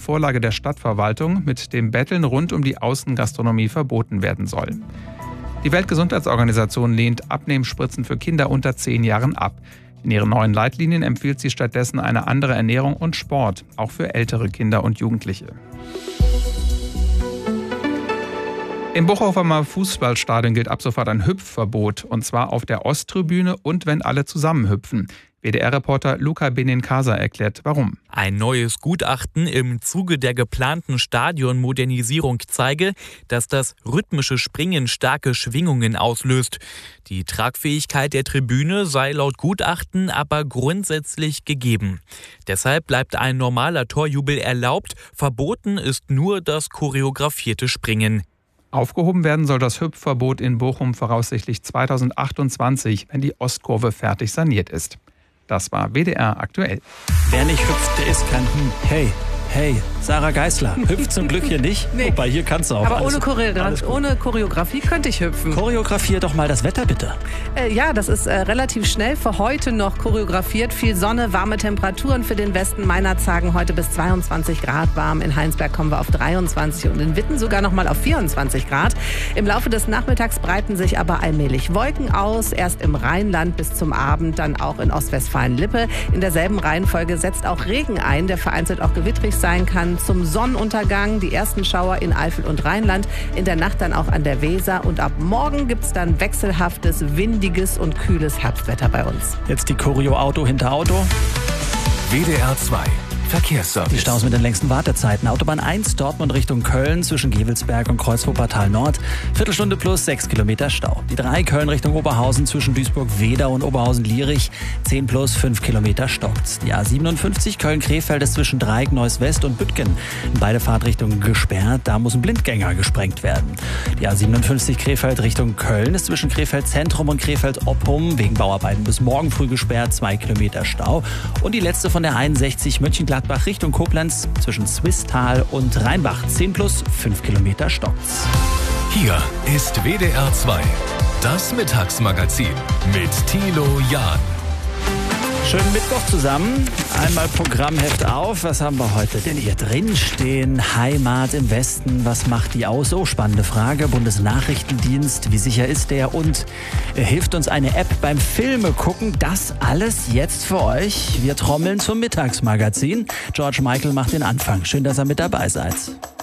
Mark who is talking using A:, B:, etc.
A: Vorlage der Stadtverwaltung, mit dem Betteln rund um die Außengastronomie verboten werden soll. Die Weltgesundheitsorganisation lehnt Abnehmspritzen für Kinder unter 10 Jahren ab. In ihren neuen Leitlinien empfiehlt sie stattdessen eine andere Ernährung und Sport, auch für ältere Kinder und Jugendliche. Im Bochaumer Fußballstadion gilt ab sofort ein Hüpfverbot, und zwar auf der Osttribüne und wenn alle zusammen hüpfen. WDR-Reporter Luca Benincasa erklärt, warum.
B: Ein neues Gutachten im Zuge der geplanten Stadionmodernisierung zeige, dass das rhythmische Springen starke Schwingungen auslöst. Die Tragfähigkeit der Tribüne sei laut Gutachten aber grundsätzlich gegeben. Deshalb bleibt ein normaler Torjubel erlaubt, verboten ist nur das choreografierte Springen.
A: Aufgehoben werden soll das Hüpfverbot in Bochum voraussichtlich 2028, wenn die Ostkurve fertig saniert ist. Das war WDR aktuell.
C: Wer nicht hüpft, der ist kein Hey, Sarah Geisler, hüpft zum Glück hier nicht.
D: Nee.
C: Wobei, hier kannst du auch.
D: Aber ohne Choreografie könnte ich hüpfen.
C: Choreografier doch mal das Wetter, bitte.
D: Ja, das ist relativ schnell für heute noch choreografiert. Viel Sonne, warme Temperaturen für den Westen. Meinerz sagen heute bis 22 Grad warm. In Heinsberg kommen wir auf 23 und in Witten sogar noch mal auf 24 Grad. Im Laufe des Nachmittags breiten sich aber allmählich Wolken aus. Erst im Rheinland bis zum Abend, dann auch in Ostwestfalen-Lippe. In derselben Reihenfolge setzt auch Regen ein, der vereinzelt auch gewittrig sein kann. Zum Sonnenuntergang die ersten Schauer in Eifel und Rheinland, in der Nacht dann auch an der Weser und ab morgen gibt es dann wechselhaftes, windiges und kühles Herbstwetter bei uns.
C: Jetzt die Choreo Auto hinter Auto.
E: WDR 2 Verkehrsservice.
C: Die Staus mit den längsten Wartezeiten. Autobahn 1 Dortmund Richtung Köln zwischen Gevelsberg und Kreuzwuppertal Nord. Viertelstunde plus 6 Kilometer Stau. Die 3 Köln Richtung Oberhausen zwischen Duisburg-Wedau und Oberhausen-Lierich. 10 plus 5 Kilometer stockt. Die A57 Köln-Krefeld ist zwischen Dreieck, Neuss West und Büttgen. Beide Fahrtrichtungen gesperrt. Da muss ein Blindgänger gesprengt werden. Die A57 Krefeld Richtung Köln ist zwischen Krefeld Zentrum und Krefeld Oppum wegen Bauarbeiten bis morgen früh gesperrt. 2 Kilometer Stau. Und die letzte von der 61 Mönchengladbach Richtung Koblenz zwischen Swisttal und Rheinbach. 10 plus 5 Kilometer stockt's.
E: Hier ist WDR 2, das Mittagsmagazin mit Thilo Jahn.
C: Schönen Mittwoch zusammen. Einmal Programmheft auf. Was haben wir heute denn hier drin stehen? Heimat im Westen. Was macht die aus? Oh, spannende Frage. Bundesnachrichtendienst. Wie sicher ist der? Und hilft uns eine App beim Filme gucken? Das alles jetzt für euch. Wir trommeln zum Mittagsmagazin. George Michael macht den Anfang. Schön, dass ihr mit dabei seid.